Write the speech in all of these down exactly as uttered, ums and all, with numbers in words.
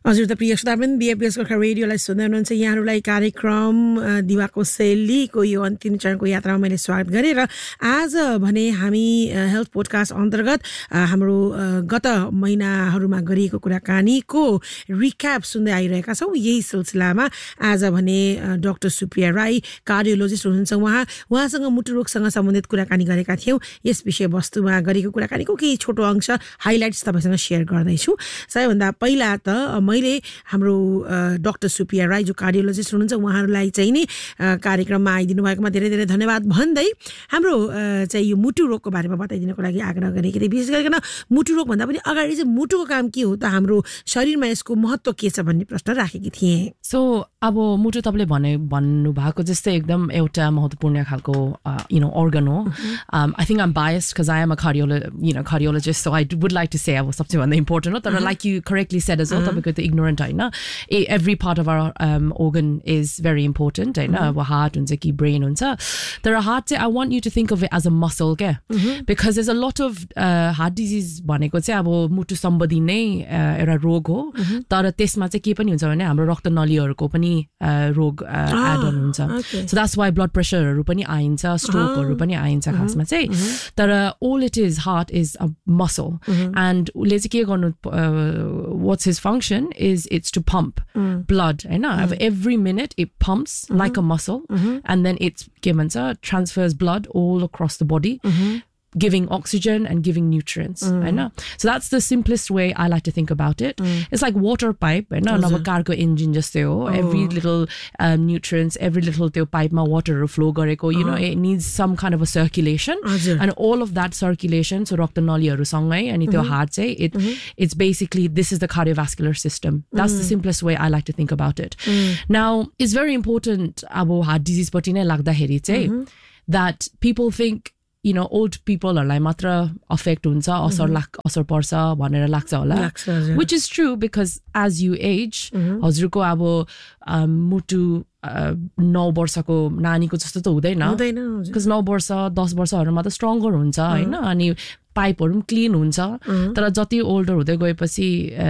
हजुर त प्रिय श्रोता पनि बीएफएस गोर्खा रेडियोलाई सुन्दै हुनुहुन्छ यहाँहरूलाई कार्यक्रम दिवाको शैलीको यो अन्तिम चरणको यात्रामा मैले स्वागत गरेँ र आज भने हामी हेल्थ पोडकास्ट अन्तर्गत हाम्रो गत महिनाहरूमा गरिएको कुराकानीको रिक्याप सुन्दै आइरहेका छौँ। यही सिलसिलामा आज भने डाक्टर सुप्रिया राई कार्डियोलोजिस्ट हुनुहुन्छ। उहाँ उहाँसँग मुटु रोगसँग सम्बन्धित कुराकानी गरेका थियौँ। यस विषयवस्तुमा गरेको कुराकानीको केही छोटो अंश हाइलाइट्स तपाईँसँग सेयर गर्दैछु। सबैभन्दा पहिला त मैले हाम्रो डाक्टर सुप्रिया राई जो कार्डियोलोजिस्ट हुनुहुन्छ उहाँहरूलाई चाहिँ नि कार्यक्रममा आइदिनु भएकोमा धेरै धेरै धन्यवाद भन्दै हाम्रो चाहिँ यो मुटु रोगको बारेमा बताइदिनको लागि आग्रह गरेकी थिएँ। विशेष गरिकन मुटु रोग भन्दा पनि अगाडि चाहिँ मुटुको काम के हो त, हाम्रो शरीरमा यसको महत्त्व के छ भन्ने प्रश्न राखेकी थिएँ। सो अब मुटु तपाईँले भने भन्नु भएको जस्तै एकदम एउटा महत्त्वपूर्ण खालको यु नो अर्गन हो। I think I'm biased because I am a कार्डियोलो you know cardiologist, so I would like to say अब सबसे भन्दा इम्पोर्टेन्ट हो। तर like you correctly shed as well, तपाईँको त ignorant होइन, every part of our um, organ is very important होइन। अब heart हुन्छ कि brain हुन्छ, तर heart चाहिँ I want you to think of it as a muscle क्या, because there's a lot of uh, heart disease भनेको चाहिँ अब मुटु सम्बन्धी नै एउटा रोग हो। तर त्यसमा चाहिँ के पनि हुन्छ भने हाम्रो रक्तनलीहरूको पनि रोग एड अन हुन्छ। so that's why blood pressureहरू पनि आइन्छ, स्ट्रोकहरू पनि आइन्छ खासमा चाहिँ। तर all it is, heart is a muscle and उसले चाहिँ के गर्नु, what's his function is it's to pump mm. blood and mm. every minute it pumps mm-hmm. like a muscle mm-hmm. and then it's given so transfers blood all across the body mm-hmm. giving oxygen and giving nutrients mm. I know. So that's the simplest way I like to think about it. mm. It's like water pipe I know, now cargo engine just there oh. every little um, nutrients, every little त्यो pipe ma water flow गरेको, you know, it needs some kind of a circulation Ajur. And all of that circulation so रक्तनलीहरू सँगै अनि त्यो heart चाहिँ it mm-hmm. it's basically this is the cardiovascular system. That's mm. the simplest way I like to think about it. mm. Now it's very important अब heart disease पटि नै लाग्दाखेरि चाहिँ mm-hmm. that people think you know old people are like matra affect huncha asar lak asar parcha bhanera लाग्छ होला, which is true because as you age हजुरको अब मुटु नौ वर्षको नानीको जस्तो त हुँदैन, because नौ वर्ष दस वर्षहरुमा त स्ट्रङ्गर हुन्छ हैन, अनि पाइपहरु पनि क्लीन हुन्छ। तर जति ओल्डर हुँदै गएपछि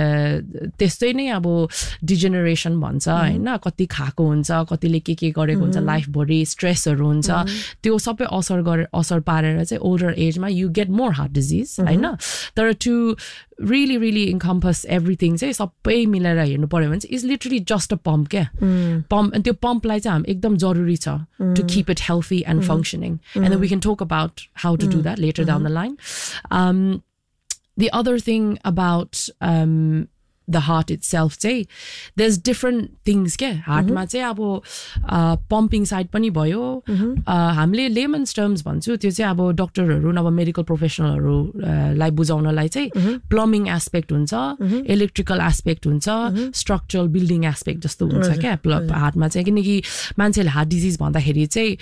त्यस्तै नै अब डिजेनरेसन भन्छ हैन, कति खाएको हुन्छ, कतिले के के गरेको हुन्छ, लाइफ भरि स्ट्रेसहरु हुन्छ, त्यो सबै असर गरे असर पारेर चाहिँ ओल्डर एजमा you get more heart disease हैन। तर to really really encompass everything चाहिँ सबै मिलेर हेर्नु पर्यो भने चाहिँ is literally just a pump क्या, pump and त्यो pump लाई चाहिँ हामी एकदम जरुरी छ to keep it healthy and functioning and then we can talk about how to do that later down the line. Um, the other thing about um, the heart itself चाहिँ there's different things के हार्टमा चाहिँ अब pumping side पनि भयो, हामीले lemons terms भन्छु त्यो चाहिँ अब डक्टरहरू नभए मेडिकल प्रोफेसनलहरूलाई बुझाउनलाई चाहिँ प्लम्बिङ एस्पेक्ट हुन्छ, इलेक्ट्रिकल एस्पेक्ट हुन्छ, स्ट्रक्चरल बिल्डिङ एस्पेक्ट जस्तो हुन्छ क्या हार्टमा चाहिँ। किनकि मान्छेले हार्ट डिजिज भन्दाखेरि चाहिँ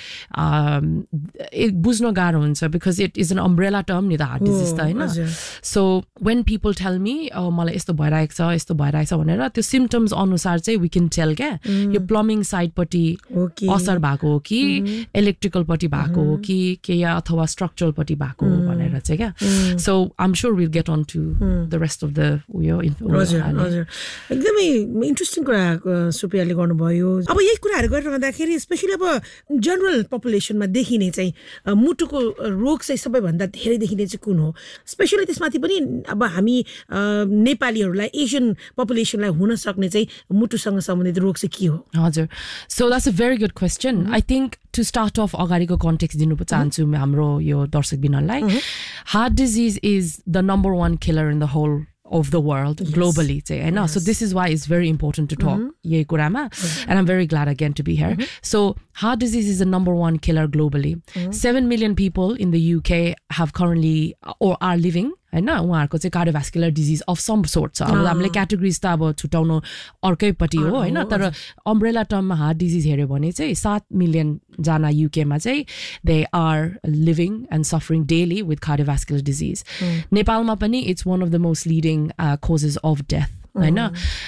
बुझ्न गाह्रो हुन्छ because it is an umbrella term नि त हार्ट डिजिज त हैन। So when people tell me मलाई यस्तो भइरहेको छ यस्तो भइरहेछ भनेर त्यो सिम्पटम्स अनुसार चाहिँ वी क्यान टेल क्या यो प्लम्बिङ साइडपट्टि असर भएको हो कि इलेक्ट्रिकलपट्टि भएको हो कि के या अथवा स्ट्रक्चरलपट्टि भएको हो भनेर चाहिँ क्या। So I am sure will get on to the rest of the उयो। एकदमै इन्ट्रेस्टिङ कुरा सुप्रियाले गर्नुभयो। अब यही कुराहरू गरिरहँदाखेरि स्पेसली अब जनरल पपुलेसनमा देखिने चाहिँ मुटुको रोग चाहिँ सबैभन्दा धेरै देखिने चाहिँ कुन हो, स्पेसली त्यसमाथि पनि अब हामी नेपालीहरूलाई एसियन पपुलेसनलाई हुन सक्ने चाहिँ मुटुसँग सम्बन्धित रोग चाहिँ के हो? हजुर, so that's a very good question. I think two start of अगाडिको कन्टेक्स्ट दिनु चाहन्छु हाम्रो यो दर्शकबिनहरूलाई। Heart disease is the number one killer in the whole of the world yes. globally you know? Yes. So this is why it's very important to talk ye kurama and I'm very glad again to be here. Mm-hmm. So heart disease is the number one killer globally. Mm-hmm. seven million people in the U K have currently or are living हैन उहाँहरुको चाहिँ cardiovascular disease of some sort छ। अब हामीले categories त अब छुटाउनु अर्कैपट्टि हो हैन, तर अम्ब्रेला टर्ममा हार्ट डिजिज हेर्यो भने चाहिँ सात मिलियन जना युकेमा चाहिँ they are living and suffering daily with cardiovascular disease. नेपालमा पनि it's one of the most leading causes of death हैन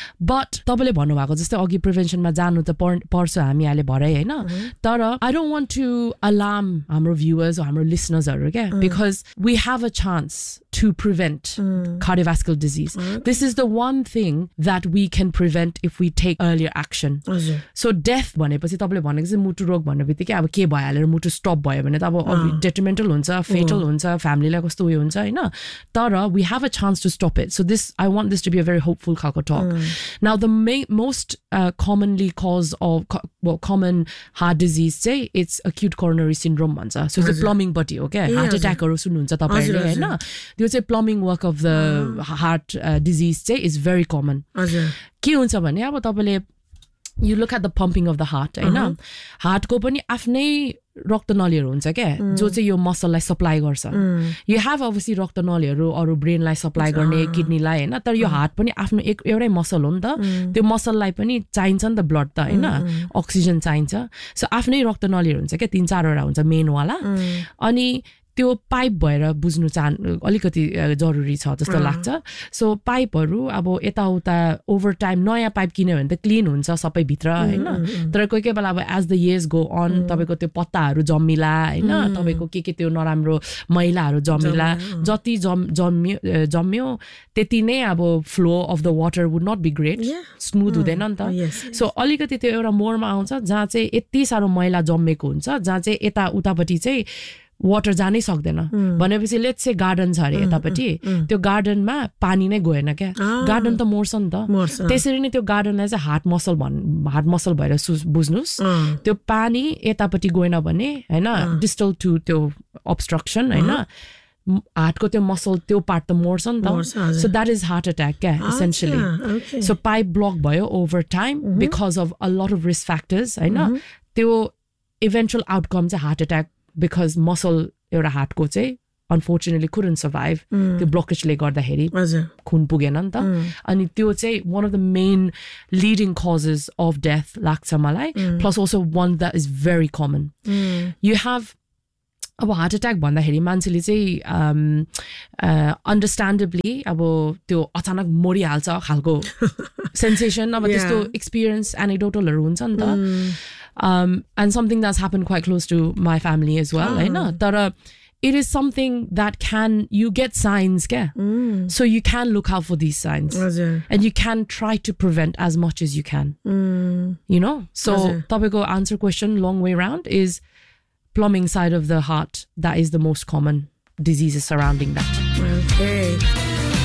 बट तपाईले भन्नुभएको जस्तै अघि प्रिभेन्सनमा जानु त पर्छ हामी अहिले भरै हैन तर I don't want to alarm हाम्रो भ्युअर्स हाम्रो लिसनर्सहरु के because we have a chance to prevent mm. cardiovascular disease. Okay. This is the one thing that we can prevent if we take earlier action. Okay. So death भनेपछि तपाईले भनेको चाहिँ मुटु रोग भन्नेबित्तिकै अब के भइहालेर मुटु स्टप भयो भने त अब detrimental हुन्छ fatal हुन्छ फ्यामिलीलाई कस्तो उयो हुन्छ हैन तर we have a chance to stop it. So this I want this to be a very hopeful खालको talk. Mm. Now the ma- most uh, commonly cause of co- well common heart disease चाहिँ it's acute coronary syndrome भन्छ. So it's a plumbing body okay heart attack हरु सुन्नुहुन्छ तपाईहरुले हैन त्यो चाहिँ plumbing work of the ah. heart uh, disease चाहिँ is very common. हजुर के हुन्छ भने अब तपाईले you look at the pumping of the heart हैन हार्ट को पनि आफ्नै रक्तनलीहरु हुन्छ के जो चाहिँ यो मसललाई सप्लाई गर्छ you have obviously रक्तनलीहरु अरु ब्रेनलाई सप्लाई गर्ने किडनीलाई हैन तर यो हार्ट पनि आफ्नो एक एउटै मसल हो नि त त्यो मसललाई पनि चाहिन्छ नि त ब्लड त हैन अक्सिजन चाहिन्छ सो आफ्नै रक्तनलीहरु हुन्छ के तीन चार वटा हुन्छ मेन वाला अनि त्यो पाइप भएर बुझ्नु चाहन अलिकति जरुरी छ जस्तो लाग्छ सो पाइपहरु अब यताउता ओभर टाइम नयाँ पाइप किन्यो भने त क्लीन हुन्छ सबै भित्र हैन तर कोही कोही बेला अब as the years go on तपाईको त्यो पत्ताहरु जम्मिला हैन तपाईको के के त्यो नराम्रो मैलाहरु जम्मिला जति जम्मियो जम्मियो त्यति नै अब flow of the water would not be great smooth हुँदैन नि त सो अलिकति त्यो एउटा मोडमा आउँछ जहाँ चाहिँ यति सारो मैला जम्मेको हुन्छ जहाँ चाहिँ यता उतापटि चाहिँ वाटर जानै सक्दैन भनेपछि लेट्स से गार्डन छ अरे यतापटि त्यो गार्डनमा पानी नै गएन क्या गार्डन त मर्छ नि त त्यसरी नै त्यो गार्डनलाई चाहिँ हार्ट मसल भन् हार्ट मसल भएर बुझ्नुस् त्यो पानी यतापटि गएन भने हैन डिस्टल टु त्यो obstruction हैन हार्टको त्यो मसल त्यो पार्ट त मर्छ नि त so that is heart attack क्या एसेन्शियली सो पाइप ब्लक भयो over time because of a lot of risk factors हैन त्यो इभेन्चुअल आउटकम चाहिँ हार्ट अट्याक because muscle एउटा हार्ट को चाहिँ unfortunately couldn't survive त्यो ब्लकेजले गर्दाखेरि खुन पुगेन नि त अनि त्यो चाहिँ one of the main leading causes of death लाग्छ मलाई plus also one that is very common you have अब हार्ट अट्याक भन्दाखेरि मान्छेले चाहिँ अन्डरस्ट्यान्डेबली अब त्यो अचानक मरिहाल्छ खालको सेन्सेसन अब त्यस्तो एक्सपिरियन्स एनेक्डोटलहरु हुन्छ नि त um and something that's happened quite close to my family as well right now tara it is something that can you get signs yeah mm. so you can look out for these signs and you can try to prevent as much as you can mm. you know so topical answer question long way round is plumbing side of the heart that is the most common diseases surrounding that okay